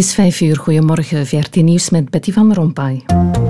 is 5 uur. Goedemorgen, VRT Nieuws met Betty van Rompuy.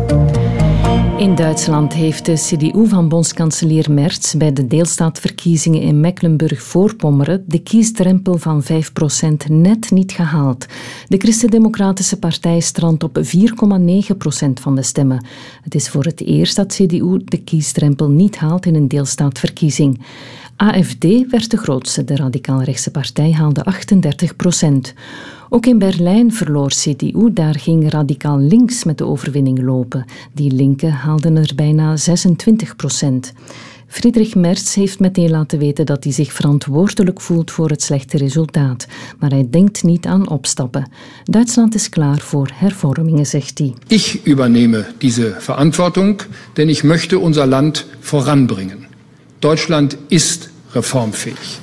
In Duitsland heeft de CDU van bondskanselier Merz bij de deelstaatverkiezingen in Mecklenburg-Voorpommeren de kiesdrempel van 5% net niet gehaald. De Christen-Democratische Partij strandt op 4,9% van de stemmen. Het is voor het eerst dat CDU de kiesdrempel niet haalt in een deelstaatverkiezing. AfD werd de grootste, de radicaal-rechtse partij haalde 38%. Ook in Berlijn verloor CDU, daar ging radicaal links met de overwinning lopen. Die linken haalden er bijna 26%. Friedrich Merz heeft meteen laten weten dat hij zich verantwoordelijk voelt voor het slechte resultaat. Maar hij denkt niet aan opstappen. Duitsland is klaar voor hervormingen, zegt hij. Ich übernehme diese Verantwortung, denn ich möchte unser Land voranbringen. Deutschland ist reformfähig.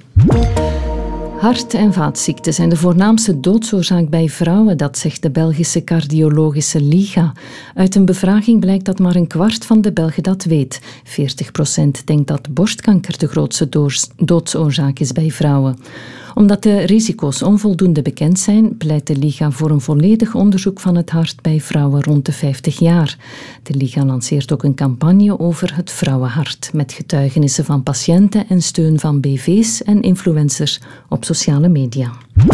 Hart- en vaatziekten zijn de voornaamste doodsoorzaak bij vrouwen, dat zegt de Belgische Cardiologische Liga. Uit een bevraging blijkt dat maar 1/4 van de Belgen dat weet. 40% denkt dat borstkanker de grootste doodsoorzaak is bij vrouwen. Omdat de risico's onvoldoende bekend zijn, pleit de Liga voor een volledig onderzoek van het hart bij vrouwen rond de 50 jaar. De Liga lanceert ook een campagne over het vrouwenhart, met getuigenissen van patiënten en steun van BV's en influencers op sociale media.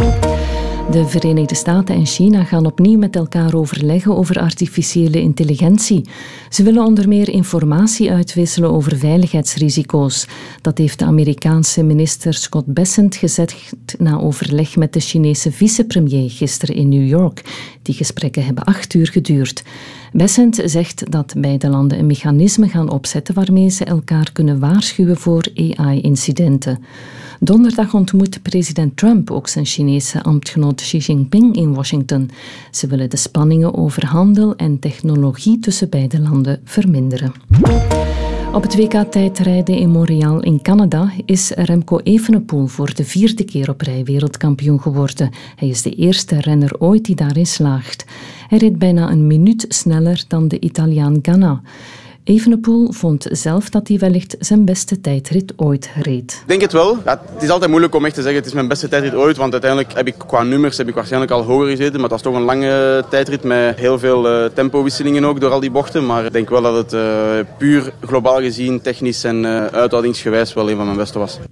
De Verenigde Staten en China gaan opnieuw met elkaar overleggen over artificiële intelligentie. Ze willen onder meer informatie uitwisselen over veiligheidsrisico's. Dat heeft de Amerikaanse minister Scott Bessent gezegd na overleg met de Chinese vicepremier gisteren in New York. Die gesprekken hebben 8 uur geduurd. Bessent zegt dat beide landen een mechanisme gaan opzetten waarmee ze elkaar kunnen waarschuwen voor AI-incidenten. Donderdag ontmoet president Trump ook zijn Chinese ambtgenoot Xi Jinping in Washington. Ze willen de spanningen over handel en technologie tussen beide landen verminderen. Op het WK-tijdrijden in Montreal in Canada is Remco Evenepoel voor de 4e keer op rij wereldkampioen geworden. Hij is de eerste renner ooit die daarin slaagt. Hij reed bijna 1 minuut sneller dan de Italiaan Ganna. Evenepoel vond zelf dat hij wellicht zijn beste tijdrit ooit reed. Ik denk het wel. Ja, het is altijd moeilijk om echt te zeggen het is mijn beste tijdrit ooit, want uiteindelijk heb ik qua nummers waarschijnlijk al hoger gezeten, maar dat is toch een lange tijdrit met heel veel tempowisselingen ook door al die bochten. Maar ik denk wel dat het puur globaal gezien, technisch en uithoudingsgewijs wel een van mijn beste was.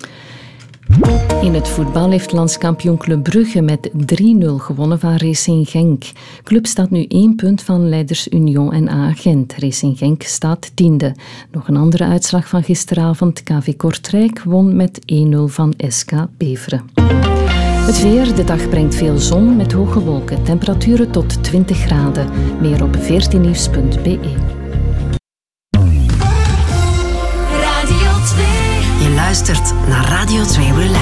In het voetbal heeft landskampioen Club Brugge met 3-0 gewonnen van Racing Genk. Club staat nu 1 punt van leiders Union en AA Gent. Racing Genk staat 10e. Nog een andere uitslag van gisteravond. KV Kortrijk won met 1-0 van SK Beveren. Het weer, de dag brengt veel zon met hoge wolken. Temperaturen tot 20 graden. Meer op vrtnieuws.be. Je luistert naar Radio 2 Relax.